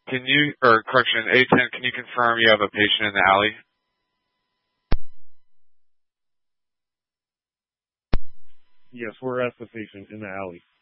A10, can you confirm you have a patient in the alley? Yes, we're at the patient in the alley.